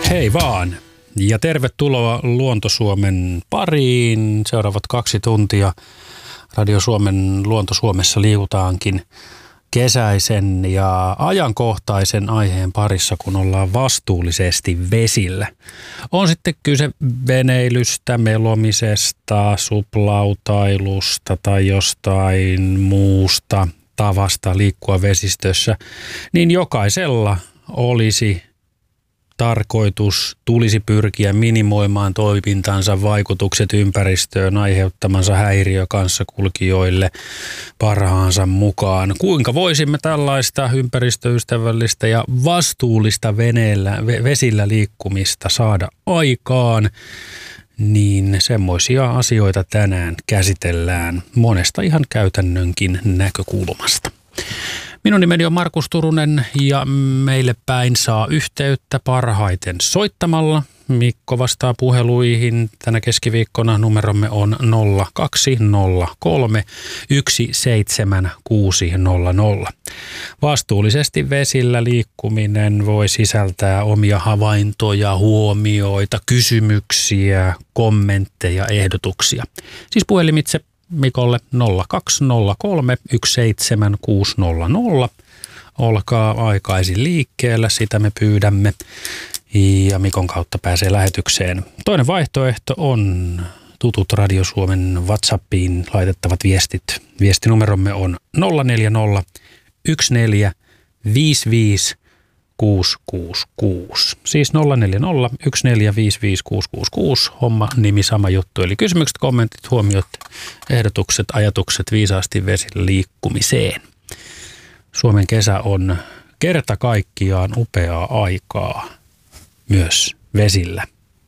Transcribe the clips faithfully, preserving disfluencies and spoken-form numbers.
Hei vaan ja tervetuloa Luonto-Suomen pariin. Seuraavat kaksi tuntia Radio Suomen Luonto Suomessa liikutaankin kesäisen ja ajankohtaisen aiheen parissa, kun ollaan vastuullisesti vesillä. On sitten kyse veneilystä, melomisesta, suplautailusta tai jostain muusta tavasta liikkua vesistössä, niin jokaisella olisi tarkoitus, tulisi pyrkiä minimoimaan toimintansa vaikutukset ympäristöön aiheuttamansa häiriö kanssakulkijoille parhaansa mukaan. Kuinka voisimme tällaista ympäristöystävällistä ja vastuullista veneellä, vesillä liikkumista saada aikaan, niin semmoisia asioita tänään käsitellään monesta ihan käytännönkin näkökulmasta. Minun nimeni on Markus Turunen ja meille päin saa yhteyttä parhaiten soittamalla. Mikko vastaa puheluihin. Tänä keskiviikkona numeromme on nolla kaksi nolla kolme yksi seitsemän kuusi nolla nolla. Vastuullisesti vesillä liikkuminen voi sisältää omia havaintoja, huomioita, kysymyksiä, kommentteja, ehdotuksia. Siis puhelimitse Mikolle nolla kaksi nolla kolme yksi seitsemän kuusi nolla nolla. Olkaa aikaisin liikkeellä, sitä me pyydämme. Ja Mikon kautta pääsee lähetykseen. Toinen vaihtoehto on tutut Radio Suomen WhatsAppiin laitettavat viestit. Viestinumeromme on nolla neljä nolla yksi neljä viisi viisi kuusi kuusi kuusi. Siis nolla neljä nolla yksi neljä viisi viisi kuusi kuusi kuusi. Homma, nimi, sama juttu. Eli kysymykset, kommentit, huomiot, ehdotukset, ajatukset viisaasti vesillä liikkumiseen. Suomen kesä on kerta kaikkiaan upeaa aikaa myös vesillä.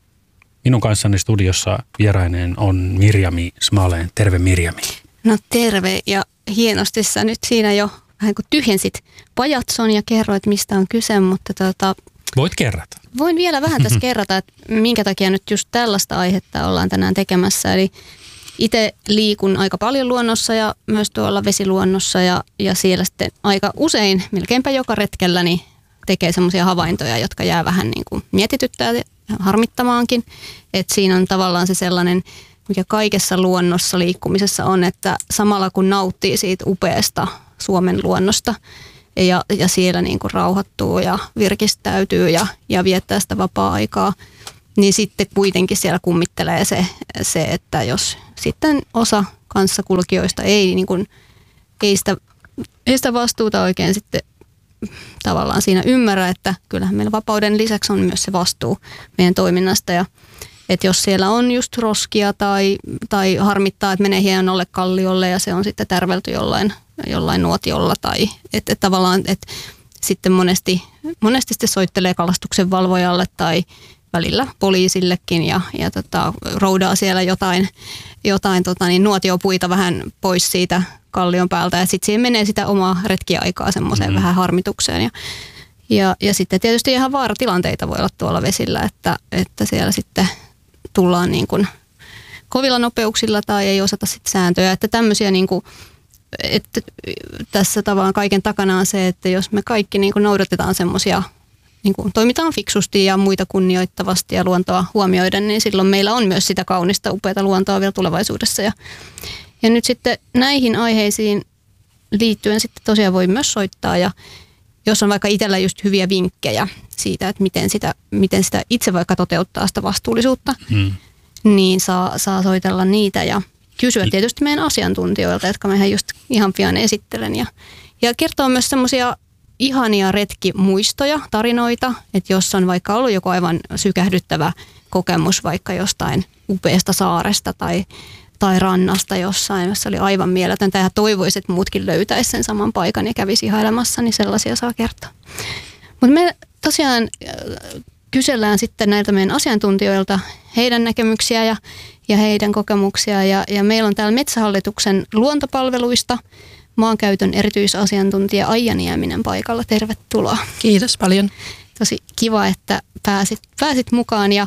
Minun kanssani studiossa vieraineen on Mirjami Smaleen. Terve Mirjami. No terve, ja hienosti sä nyt siinä jo vähän kuin tyhjensit pajatson ja kerroit, mistä on kyse, mutta tota, voit kerrata. Voin vielä vähän tässä kerrata, että minkä takia nyt just tällaista aihetta ollaan tänään tekemässä. Eli itse liikun aika paljon luonnossa ja myös tuolla vesiluonnossa ja, ja siellä sitten aika usein, melkeinpä joka retkellä, niin tekee semmoisia havaintoja, jotka jää vähän niin kuin mietityttää ja harmittamaankin. Että siinä on tavallaan se sellainen, mikä kaikessa luonnossa liikkumisessa on, että samalla kun nauttii siitä upeasta Suomen luonnosta ja, ja siellä niin kuin rauhoittuu ja virkistäytyy ja, ja viettää sitä vapaa-aikaa, niin sitten kuitenkin siellä kummittelee se, se että jos sitten osa kanssakulkijoista ei, niin kuin, ei, sitä, ei sitä vastuuta oikein sitten tavallaan siinä ymmärrä, että kyllähän meillä vapauden lisäksi on myös se vastuu meidän toiminnasta. Ja että jos siellä on just roskia tai, tai harmittaa, että menee hienolle kalliolle ja se on sitten tärvelty jollain, jollain nuotiolla tai että et tavallaan, että sitten monesti, monesti sitten soittelee kalastuksen valvojalle tai välillä poliisillekin ja, ja tota, roudaa siellä jotain, jotain tota, niin nuotiopuita vähän pois siitä kallion päältä ja sitten siihen menee sitä omaa retkiaikaa semmoiseen mm. vähän harmitukseen. Ja, ja, ja sitten tietysti ihan vaaratilanteita voi olla tuolla vesillä, että, että siellä sitten tullaan niin kuin kovilla nopeuksilla tai ei osata sitten sääntöjä. Että tämmöisiä niin kuin, että tässä tavallaan kaiken takana on se, että jos me kaikki niin kuin noudatetaan semmoisia, niin kuin toimitaan fiksusti ja muita kunnioittavasti ja luontoa huomioiden, niin silloin meillä on myös sitä kaunista, upeata luontoa vielä tulevaisuudessa. Ja, ja nyt sitten näihin aiheisiin liittyen sitten tosiaan voi myös soittaa ja jos on vaikka itsellä just hyviä vinkkejä siitä, että miten sitä, miten sitä itse vaikka toteuttaa sitä vastuullisuutta, hmm. niin saa, saa soitella niitä ja kysyä tietysti meidän asiantuntijoilta, jotka mehän just ihan pian esittelen ja, ja kertoo myös semmoisia ihania retkimuistoja, tarinoita, että jos on vaikka ollut joku aivan sykähdyttävä kokemus vaikka jostain upeasta saaresta tai, tai rannasta jossain, jossa oli aivan mieletöntä ja toivoisi, että muutkin löytäisi sen saman paikan ja kävisi ihailemassa, niin sellaisia saa kertoa. Mutta me tosiaan kysellään sitten näiltä meidän asiantuntijoilta heidän näkemyksiä ja, ja heidän kokemuksia ja, ja meillä on täällä Metsähallituksen luontopalveluista maankäytön erityisasiantuntija Aija Nieminen paikalla. Tervetuloa. Kiitos paljon. Tosi kiva, että pääsit, pääsit mukaan ja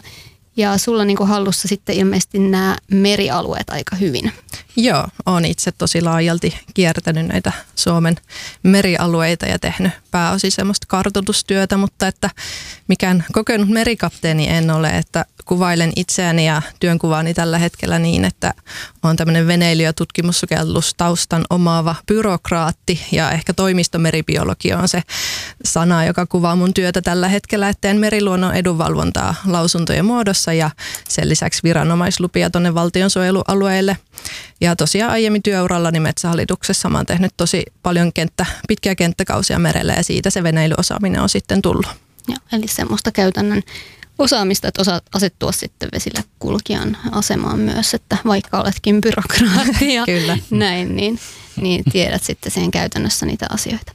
Ja sulla on niin kuin hallussa sitten ilmeisesti nämä merialueet aika hyvin. Joo, olen itse tosi laajalti kiertänyt näitä Suomen merialueita ja tehnyt pääosin semmoista kartoitustyötä, mutta että mikään kokenut merikapteeni en ole, että kuvailen itseäni ja työnkuvaani tällä hetkellä niin, että olen tämmöinen veneily- ja tutkimussukellustaustan omaava byrokraatti ja ehkä toimistomeribiologia on se sana, joka kuvaa mun työtä tällä hetkellä, että teen meriluonnon edunvalvontaa lausuntojen muodossa ja sen lisäksi viranomaislupia tuonne valtionsuojelualueille. Ja tosiaan aiemmin työurallani Metsähallituksessa mä oon tehnyt tosi paljon kenttä, pitkiä kenttäkausia merellä ja siitä se veneilyosaaminen on sitten tullut. Ja, eli semmoista käytännön osaamista, että osaat asettua sitten vesillä kulkijan asemaan myös, että vaikka oletkin byrokraatti ja Kyllä. näin, niin, niin tiedät sitten sen käytännössä niitä asioita.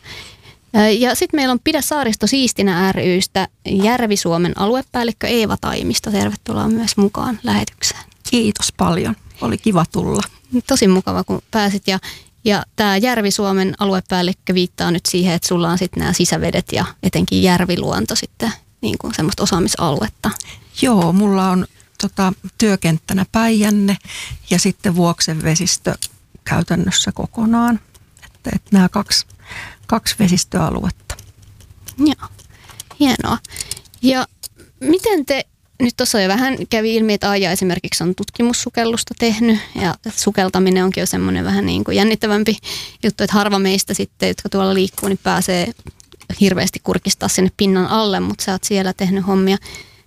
Ja sitten meillä on Pidä saaristo siistinä ry:stä Järvi-Suomen aluepäällikkö Eeva Taimisto. Tervetuloa myös mukaan lähetykseen. Kiitos paljon. Oli kiva tulla. Tosi mukava, kun pääsit. Ja, ja tämä Järvi-Suomen aluepäällikkö viittaa nyt siihen, että sulla on sitten nämä sisävedet ja etenkin järviluonto sitten niin kuin semmoista osaamisaluetta. Joo, mulla on tota, työkenttänä Päijänne ja sitten Vuoksen vesistö käytännössä kokonaan. Että, että nämä kaksi, kaksi vesistöaluetta. Joo, hienoa. Ja miten te, nyt tuossa jo vähän kävi ilmi, että Aija esimerkiksi on tutkimussukellusta tehnyt ja sukeltaminen onkin jo semmoinen vähän niin kuin jännittävämpi juttu, että harva meistä sitten, jotka tuolla liikkuu, niin pääsee hirveästi kurkistaa sinne pinnan alle, mutta sä oot siellä tehnyt hommia.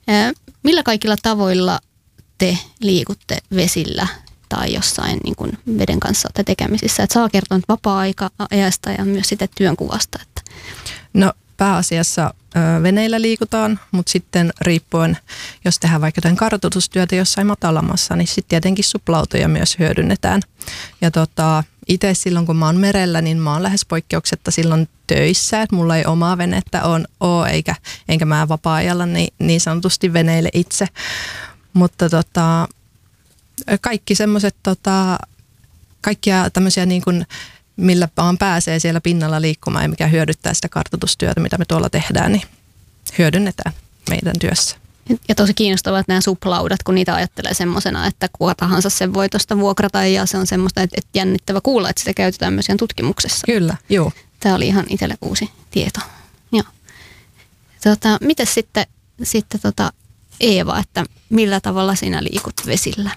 Millä kaikilla tavoilla te liikutte vesillä tai jossain niin kuin veden kanssa olette tekemisissä? Et saa kertoa nyt vapaa-ajasta ja myös sitä työnkuvasta. Että. No pääasiassa ö, veneillä liikutaan, mutta sitten riippuen, jos tehdään vaikka jotain kartoitustyötä jossain matalamassa, niin sitten tietenkin suplautoja myös hyödynnetään. Ja tota, itse silloin, kun mä oon merellä, niin mä oon lähes poikkeuksetta silloin töissä, että mulla ei omaa venettä on, ole, eikä, enkä mä vapaa-ajalla niin, niin sanotusti veneille itse. Mutta tota, kaikki semmoiset, tota, kaikkia tämmöisiä niin kuin millä vaan pääsee siellä pinnalla liikkumaan ja mikä hyödyttää sitä kartoitustyötä, mitä me tuolla tehdään, niin hyödynnetään meidän työssä. Ja tosi kiinnostavaa, että nämä suplaudat, kun niitä ajattelee semmoisena, että kuka tahansa sen voi tuosta vuokrata ja se on semmoista, että jännittävä kuulla, että sitä käytetään myös tutkimuksessa. Kyllä, joo. Tämä oli ihan itselle uusi tieto. Joo. Tota, mites sitten, sitten tota Eeva, että millä tavalla sinä liikut vesillä?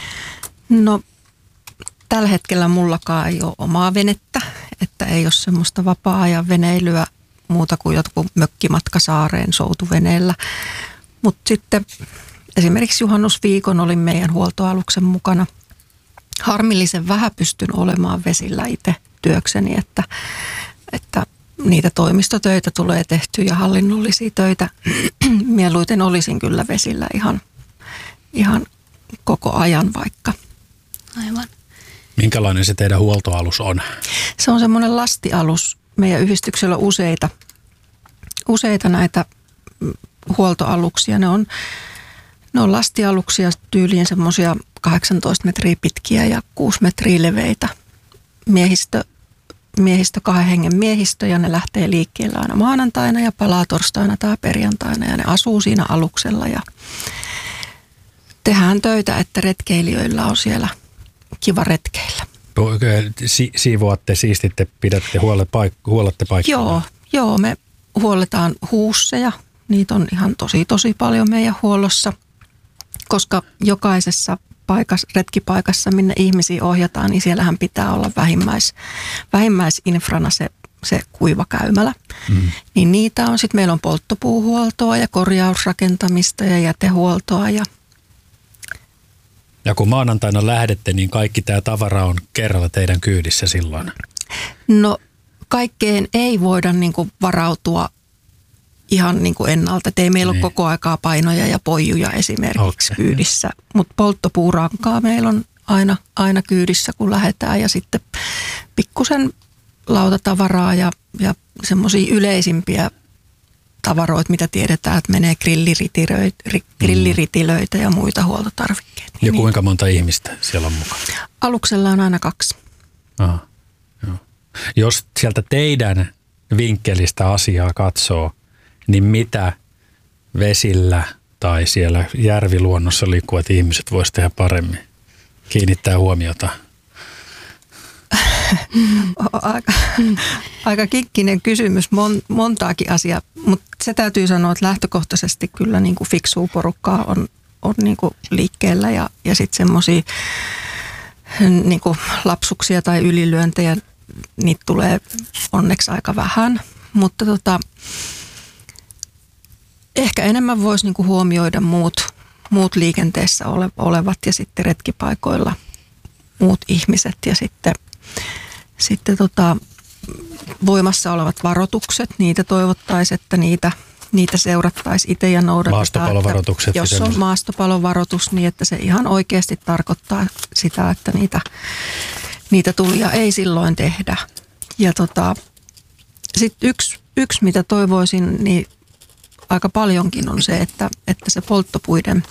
No tällä hetkellä mullakaan ei ole omaa venettä, että ei ole semmoista vapaa-ajan veneilyä muuta kuin jotkut mökkimatka saareen soutuveneellä. Mutta sitten esimerkiksi juhannusviikon olin meidän huoltoaluksen mukana. Harmillisen vähän pystyn olemaan vesillä itse työkseni, että, että niitä toimistotöitä tulee tehtyä ja hallinnollisia töitä. Mieluiten olisin kyllä vesillä ihan, ihan koko ajan vaikka. Aivan. Minkälainen se teidän huoltoalus on? Se on semmoinen lastialus. Meidän yhdistyksellä on useita, useita näitä huoltoaluksia. Ne on, ne on lastialuksia tyyliin semmoisia kahdeksantoista metriä pitkiä ja kuusi metriä leveitä. Miehistö, miehistö, kahden hengen miehistö ja ne lähtee liikkeelle aina maanantaina ja palaa torstaina tai perjantaina ja ne asuu siinä aluksella ja tehdään töitä, että retkeilijöillä on siellä kiva retkeillä. Si- siivoatte, siistitte, pidätte, huole paik- huolette paikkaa? Joo, joo, me huolletaan huusseja. Niitä on ihan tosi, tosi paljon meidän huollossa, koska jokaisessa paikassa, retkipaikassa, minne ihmisiä ohjataan, niin siellähän pitää olla vähimmäis, vähimmäisinfrana se, se kuivakäymälä. Mm. Niin niitä on. Sitten meillä on polttopuuhuoltoa ja korjausrakentamista ja jätehuoltoa ja Ja kun maanantaina lähdette, niin kaikki tämä tavara on kerralla teidän kyydissä silloin? No kaikkeen ei voida niin kuin varautua ihan niin kuin ennalta. Et ei meillä niin ole koko aikaa painoja ja poijuja esimerkiksi okay. kyydissä. Mutta polttopuurankaa meillä on aina, aina kyydissä, kun lähdetään. Ja sitten pikkusen lautatavaraa ja, ja semmoisia yleisimpiä tavaroita, mitä tiedetään, että menee grilliritilöitä, grilliritilöitä ja muita huoltotarvikkeita. Ja kuinka monta ihmistä siellä on mukana? Aluksella on aina kaksi. Aha, joo. Jos sieltä teidän vinkkelistä asiaa katsoo, niin mitä vesillä tai siellä järviluonnossa liikkuvat ihmiset voisi tehdä paremmin? Kiinnittää huomiota. Aika, aika kikkinen kysymys, Mon, montaakin asiaa, mutta se täytyy sanoa, että lähtökohtaisesti kyllä niin kuin fiksua porukkaa on, on niin kuin liikkeellä ja, ja sitten semmoisia niin kuin lapsuksia tai ylilyöntejä, niitä tulee onneksi aika vähän, mutta tota, ehkä enemmän voisi niin kuin huomioida muut, muut liikenteessä ole, olevat ja sitten retkipaikoilla muut ihmiset ja sitten Sitten tota, voimassa olevat varoitukset, niitä toivottaisiin, että niitä, niitä seurattaisiin itse ja noudatetaan. Maastopalovaroitukset. Jos on maastopalovaroitus, niin että se ihan oikeasti tarkoittaa sitä, että niitä, niitä tulia ei silloin tehdä. Ja tota, sitten yksi, yksi, mitä toivoisin, niin aika paljonkin on se, että, että se polttopuiden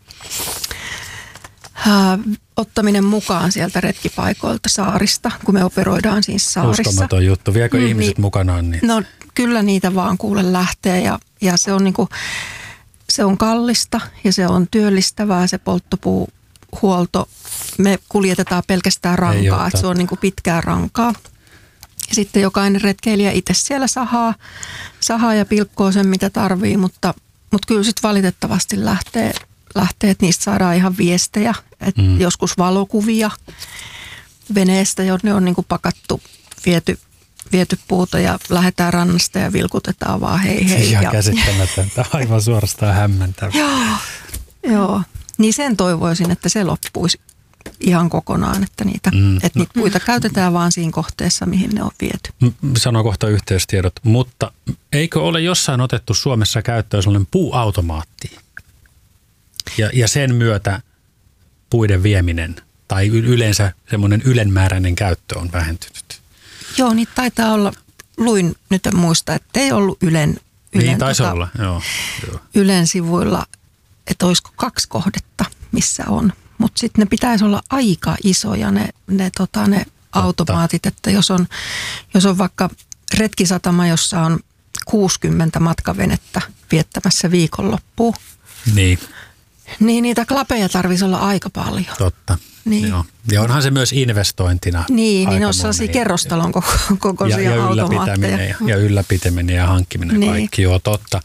ää, ottaminen mukaan sieltä retkipaikoilta saarista, kun me operoidaan siis saarissa. Uskomaton juttu. Viekö mm, ihmiset niin, mukanaan niitä? No kyllä niitä vaan kuule lähtee ja, ja se on niinku, se on kallista ja se on työllistävää se polttopuuhuolto. Me kuljetetaan pelkästään rankaa, että se on niinku pitkää rankaa. Ja sitten jokainen retkeilijä itse siellä sahaa, sahaa ja pilkkoo sen mitä tarvii, mutta, mutta kyllä sitten valitettavasti lähtee lähtee, että niistä saadaan ihan viestejä, että mm. joskus valokuvia veneestä, jonne on niin kuin pakattu, viety, viety puuta ja lähdetään rannasta ja vilkutetaan vaan hei hei. Ihan ja käsittämätöntä, aivan suorastaan hämmentävää. Joo, joo, niin sen toivoisin, että se loppuisi ihan kokonaan, että niitä, mm. että niitä puita käytetään vaan siinä kohteessa, mihin ne on viety. Sano kohta yhteystiedot, mutta eikö ole jossain otettu Suomessa käyttöön sellainen puuautomaatti? Ja, ja sen myötä puiden vieminen tai yleensä semmoinen ylenmääräinen käyttö on vähentynyt. Joo, niitä taitaa olla, luin nyt en muista, että ei ollut Ylen, ylen, niin taisi tota, olla, joo, joo. Ylen sivuilla, että olisiko kaksi kohdetta, missä on. Mutta sitten ne pitäisi olla aika isoja ne, ne, tota, ne automaatit, että jos on, jos on vaikka retkisatama, jossa on kuusikymmentä matkavenettä viettämässä viikonloppuun, niin. Niin niitä klapeja tarvitsisi olla aika paljon. Totta. Niin. Joo. Ja onhan se myös investointina. Niin, niin on sellaisia kerrostalon kokoisia ja, ja automaatteja. Ja, ja ylläpitäminen ja hankkiminen niin. Kaikki. Joo, totta.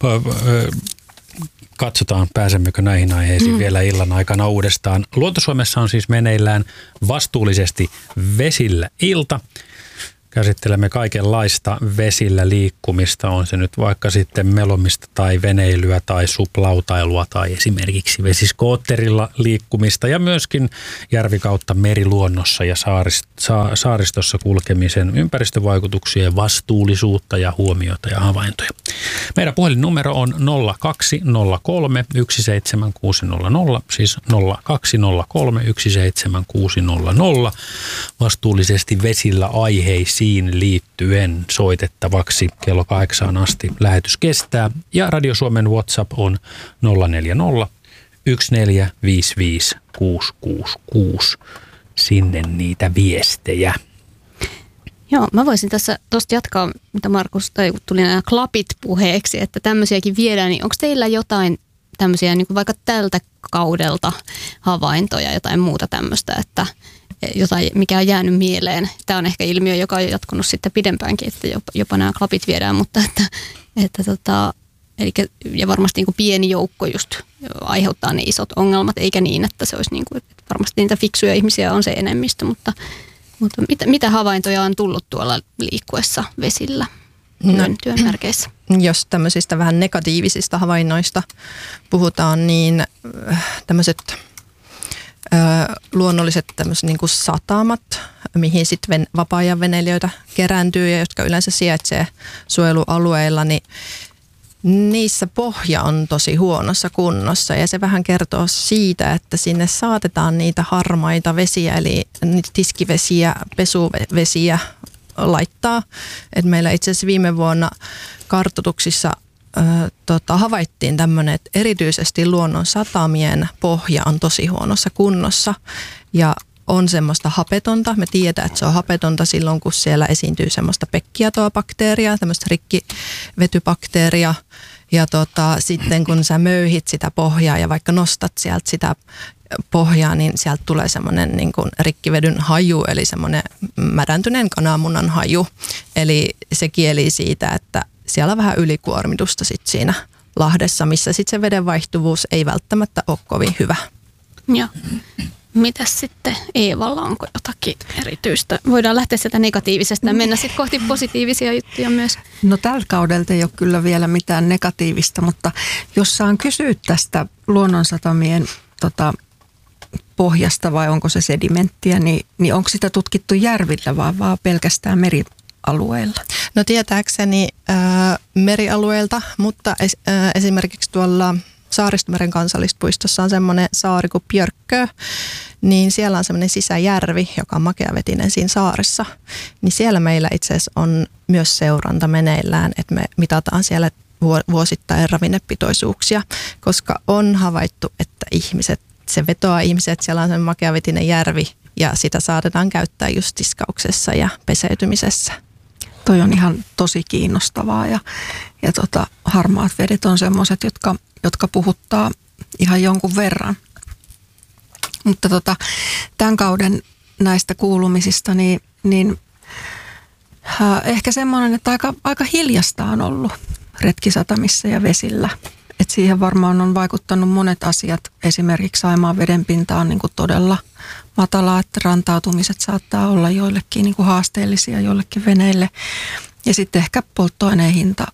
Katsotaan, pääsemmekö näihin aiheisiin mm. vielä illan aikana uudestaan. Luontosuomessa on siis meneillään vastuullisesti vesillä ilta. Käsittelemme kaikenlaista vesillä liikkumista, on se nyt vaikka sitten melomista tai veneilyä tai suplautailua tai esimerkiksi vesiskootterilla liikkumista ja myöskin järvikautta meriluonnossa ja saaristossa kulkemisen ympäristövaikutuksia, vastuullisuutta ja huomiota ja havaintoja. Meidän puhelinnumero on nolla kaksi nolla kolme yksi seitsemän kuusi nolla nolla, siis nolla kaksi nolla kolme yksi seitsemän kuusi nolla nolla, vastuullisesti vesillä aiheisiin liittyen soitettavaksi kello kahdeksaan asti lähetys kestää. Ja Radio Suomen WhatsApp on nolla neljä nolla yksi neljä viisi viisi kuusi kuusi kuusi. Sinne niitä viestejä. Joo, mä voisin tässä tuosta jatkaa, mitä Markus, tai kun tuli nämä klapit puheeksi, että tämmöisiäkin viedään, niin onko teillä jotain tämmöisiä niin kuin vaikka tältä kaudelta havaintoja, jotain muuta tämmöistä, että jotain, mikä on jäänyt mieleen. Tämä on ehkä ilmiö, joka on jatkunut sitten pidempäänkin, että jopa, jopa nämä klapit viedään, mutta että, että tota, eli, ja varmasti niin kuin pieni joukko just aiheuttaa ne isot ongelmat, eikä niin, että se olisi niin kuin, että varmasti niitä fiksuja ihmisiä on se enemmistö, mutta, mutta mitä, mitä havaintoja on tullut tuolla liikkuessa vesillä työn, no, työn merkeissä? Jos tämmöisistä vähän negatiivisista havainnoista puhutaan, niin tämmöiset luonnolliset tämmöiset niin kuin satamat, mihin sitten vapaa-ajan veneilijöitä kerääntyy ja jotka yleensä sijaitsee suojelualueilla, niin niissä pohja on tosi huonossa kunnossa ja se vähän kertoo siitä, että sinne saatetaan niitä harmaita vesiä, eli niitä tiskivesiä, pesuvesiä laittaa. Et meillä itse asiassa viime vuonna kartoituksissa Ö, tota, havaittiin tämmöinen, että erityisesti luonnon satamien pohja on tosi huonossa kunnossa ja on semmoista hapetonta. Me tiedetään, että se on hapetonta silloin, kun siellä esiintyy semmoista pekkiatoa-bakteeria, tämmöistä rikkivetybakteeria, Ja tota, sitten kun sä möyhit sitä pohjaa ja vaikka nostat sieltä sitä pohjaa, niin sieltä tulee semmoinen niin kuin rikkivedyn haju, eli semmoinen mädäntyneen kananmunan haju. Eli se kieli siitä, että siellä on vähän ylikuormitusta sit siinä lahdessa, missä sitten se veden vaihtuvuus ei välttämättä ole kovin hyvä. Joo. Mitäs sitten Eevalla, onko jotakin erityistä? Voidaan lähteä sieltä negatiivisesta ja mennä sitten kohti positiivisia juttuja myös. No tällä kaudella ei ole kyllä vielä mitään negatiivista, mutta jos saan kysyä tästä luonnonsatamien tota, pohjasta vai onko se sedimenttiä, niin, niin onko sitä tutkittu järvillä vai vaan pelkästään merialueilla? No tietääkseni ää, merialueilta, mutta es, ää, esimerkiksi tuolla Saaristomeren kansallispuistossa on semmoinen saari kuin Björkö, niin siellä on semmoinen sisäjärvi, joka on makeavetinen siinä saaressa. Niin siellä meillä itse asiassa on myös seuranta meneillään, että me mitataan siellä vuosittain ravinnepitoisuuksia, koska on havaittu, että ihmiset, se vetoaa ihmiset, siellä on semmoinen makeavetinen järvi ja sitä saatetaan käyttää just tiskauksessa ja peseytymisessä. Toi on ihan tosi kiinnostavaa ja, ja tota, harmaat vedet on semmoiset, jotka, jotka puhuttaa ihan jonkun verran. Mutta tota, tämän kauden näistä kuulumisista, niin, niin äh, ehkä semmoinen, että aika, aika hiljasta on ollut retkisatamissa ja vesillä. Et siihen varmaan on vaikuttanut monet asiat. Esimerkiksi Saimaan vedenpinta on niin kuin todella matala, että rantautumiset saattaa olla joillekin niin kuin haasteellisia joillekin veneille. Ja sitten ehkä polttoaineen hinta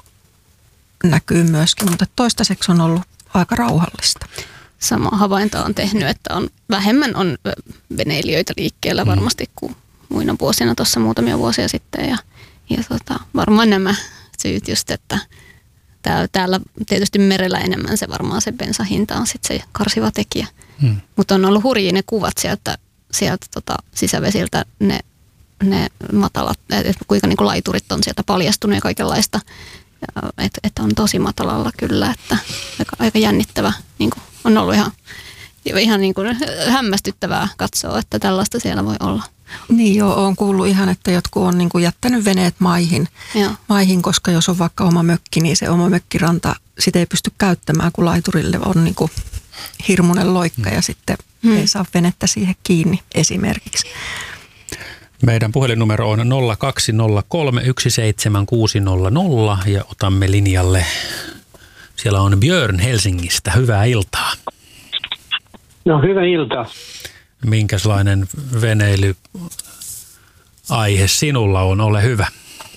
näkyy myöskin, mutta toistaiseksi on ollut aika rauhallista. Sama havainto on tehnyt, että on vähemmän on veneilijöitä liikkeellä varmasti kuin muina vuosina tuossa muutamia vuosia sitten. Ja, ja tota, varmaan nämä syyt just, että täällä tietysti merellä enemmän se varmaan se bensahinta on sitten se karsiva tekijä. Hmm. Mutta on ollut hurjia ne kuvat sieltä, sieltä tota sisävesiltä, ne, ne matalat, että kuinka niinku laiturit on sieltä paljastunut ja kaikenlaista. Että et on tosi matalalla kyllä, että aika, aika jännittävä. Niinku, on ollut ihan, ihan niinku hämmästyttävää katsoa, että tällaista siellä voi olla. Niin joo, olen kuullut ihan, että jotkut on niin kuin jättänyt veneet maihin, maihin, koska jos on vaikka oma mökki, niin se oma mökkiranta, sitä ei pysty käyttämään, kun laiturille on niin kuin hirmuinen loikka ja sitten hmm. ei saa venettä siihen kiinni esimerkiksi. Meidän puhelinnumero on nolla kaksi nolla kolme yksi seitsemän kuusi nolla nolla ja otamme linjalle. Siellä on Björn Helsingistä. Hyvää iltaa. No hyvää iltaa. Minkälainen veneilyaihe sinulla on? Ole hyvä.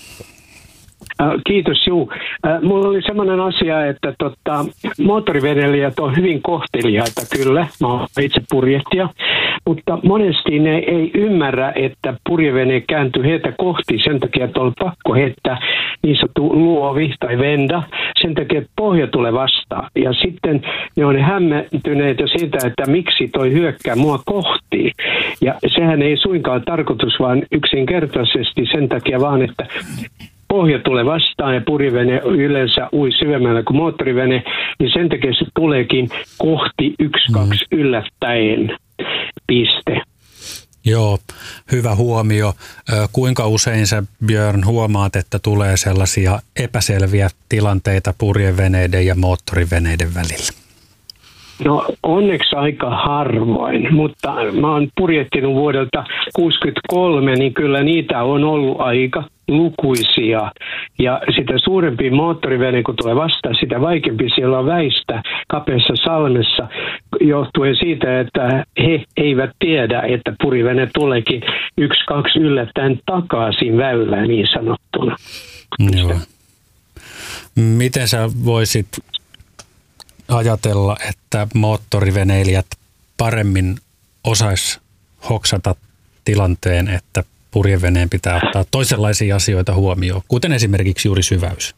Kiitos, juu. Mulla oli semmoinen asia, että tota, moottoriveneilijät on hyvin kohteliaita kyllä. Mä oon itse purjehtija. Mutta monesti ne ei ymmärrä, että purjevene kääntyy heitä kohti sen takia, että on pakko heittää niin sanottu luovi tai venda. Sen takia, että pohja tulee vastaan. Ja sitten ne on hämmentyneitä siitä, että miksi toi hyökkää mua kohti. Ja sehän ei suinkaan tarkoitus, vaan yksinkertaisesti sen takia vaan, että pohja tulee vastaan ja purjevene yleensä ui syvemmällä kuin moottorivene, niin sen takia se tuleekin kohti yksi kaksi mm. yllättäen. Piste. Joo, hyvä huomio. Kuinka usein sä, Björn, huomaat, että tulee sellaisia epäselviä tilanteita purjeveneiden ja moottoriveneiden välillä? No onneksi aika harvoin, mutta mä oon purjehtinut vuodelta kuusikymmentäkolme, niin kyllä niitä on ollut aika lukuisia. Ja sitä suurempi moottorivene, kun tulee vastaan, sitä vaikeampi siellä on väistä kapeassa salmessa, johtuen siitä, että he eivät tiedä, että purjevene tuleekin yksi, kaksi yllättäen takaisin väylään niin sanottuna. Joo. Miten sä voisit ajatella, että moottoriveneilijät paremmin osais hoksata tilanteen, että purjeveneen pitää ottaa toisenlaisia asioita huomioon, kuten esimerkiksi juuri syväys?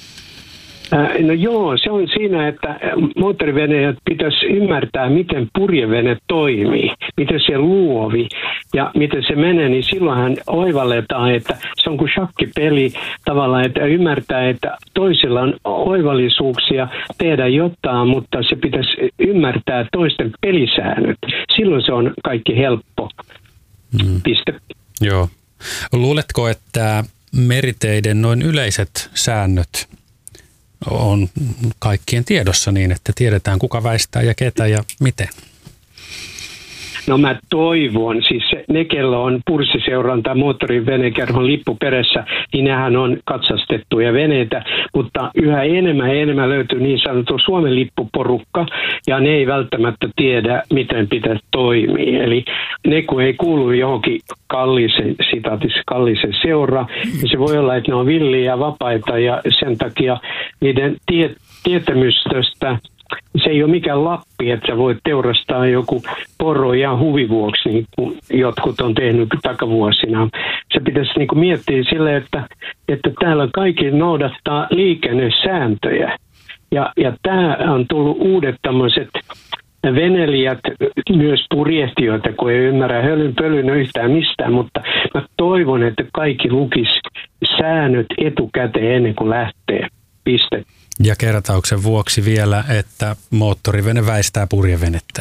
No joo, se on siinä, että moottoriveneilijät pitäisi ymmärtää, miten purjevene toimii, miten se luovi ja miten se menee, niin silloinhan oivalletaan, että se on kuin shakkipeli tavallaan, että ymmärtää, että toisilla on oivallisuuksia tehdä jotain, mutta se pitäisi ymmärtää toisten pelisäännöt. Silloin se on kaikki helppo. Mm. Piste. Joo. Luuletko, että meriteiden noin yleiset säännöt on kaikkien tiedossa niin, että tiedetään kuka väistää ja ketä ja miten? No mä toivon, siis ne, kello on purssiseuran tai moottorivenekerhon lippu perässä, niin nehän on katsastettuja veneitä, mutta yhä enemmän ja enemmän löytyy niin sanottu Suomen lippuporukka, ja ne ei välttämättä tiedä, miten pitäisi toimia. Eli ne, kun ei kuulu johonkin kalliiseen, sitaatissa kalliiseen seuraan, niin se voi olla, että ne on villiä ja vapaita, ja sen takia niiden tie, tietämystöstä se ei ole mikään Lappi, että sä voit teurastaa joku poro ihan huvivuoksi, niin kuin jotkut on tehnyt takavuosina. Se pitäisi niin kuin miettiä sille, että, että täällä kaikki noudattaa liikennesääntöjä. Ja, ja tämä on tullut uudet tämmöiset venelijät, myös purjehtijoita, kun ei ymmärrä hölyn pölyn yhtään mistään, mutta mä toivon, että kaikki lukis säännöt etukäteen ennen kuin lähtee. Piste. Ja kertauksen vuoksi vielä, että moottorivene väistää purjevenettä.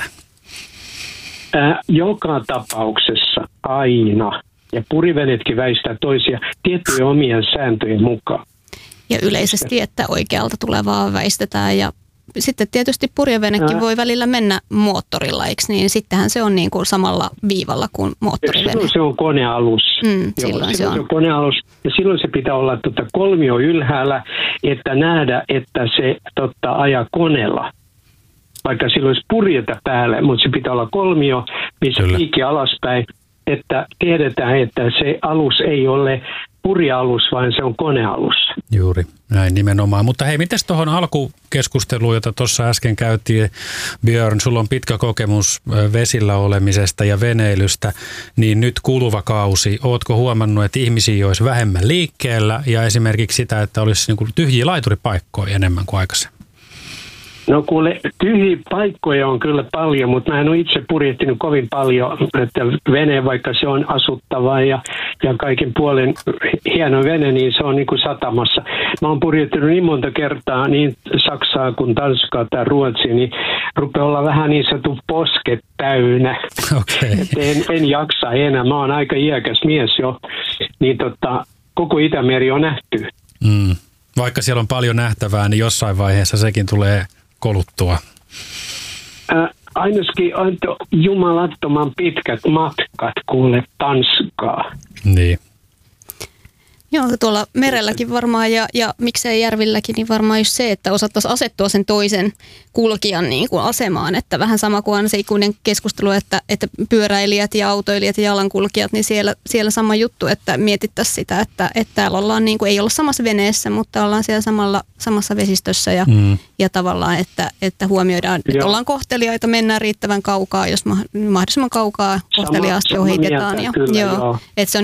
Ää, joka tapauksessa aina. Ja purjevenetkin väistää toisia tiettyjen omien sääntöjen mukaan. Ja yleisesti, että oikealta tulevaa väistetään. Ja sitten tietysti purjevenekin Ää. voi välillä mennä moottorilla, eikö niin? Sittenhän se on niin kuin samalla viivalla kuin moottorivene. Silloin se on konealus. Mm, Joo, silloin se silloin on. se on konealus. Ja silloin se pitää olla tota kolmio ylhäällä, että nähdä, että se totta ajaa koneella. Vaikka silloin olisi purjeta päälle, mutta se pitää olla kolmio, missä piikki alaspäin, että tiedetään, että se alus ei ole purjealus, vaan se on konealus. Juuri, näin nimenomaan. Mutta hei, mites tuohon alkukeskusteluun, jota tuossa äsken käytiin, Björn, sulla on pitkä kokemus vesillä olemisesta ja veneilystä, niin nyt kuluva kausi, ootko huomannut, että ihmisiä olisi vähemmän liikkeellä ja esimerkiksi sitä, että olisi niin kuin tyhjiä laituripaikkoja enemmän kuin aikaisemmin? No kuule, tyhjiä paikkoja on kyllä paljon, mutta mä en ole itse purjehtinut kovin paljon, että vene, vaikka se on asuttava ja, ja kaiken puolen hieno vene, niin se on niin kuin satamassa. Mä oon purjehtinut niin monta kertaa niin Saksaa kuin Tanskaa tai Ruotsia, niin rupeaa olla vähän niin sanottu posket täynnä. Okay. En, en jaksa enää, mä oon aika iäkäs mies jo, niin tota, koko Itämeri on nähty. Mm. Vaikka siellä on paljon nähtävää, niin jossain vaiheessa sekin tulee koluttua. Ää, ainakin on jumalattoman pitkät matkat kuule Tanskaa. Niin. Joo, tuolla merelläkin varmaan ja, ja miksei järvilläkin, niin varmaan just se, että osattaisiin asettua sen toisen kulkijan niin kuin asemaan. Että vähän sama kuin on se ikuinen keskustelu, että, että pyöräilijät ja autoilijat ja jalankulkijat, niin siellä, siellä sama juttu, että mietittäisiin sitä, että, että täällä ollaan niin kuin, ei olla samassa veneessä, mutta ollaan siellä samalla, samassa vesistössä ja, mm. ja tavallaan, että, että huomioidaan, että ollaan kohteliaita, mennään riittävän kaukaa, jos mahdollisimman kaukaa kohteliaasti ohitetaan. Ja, joo, että se on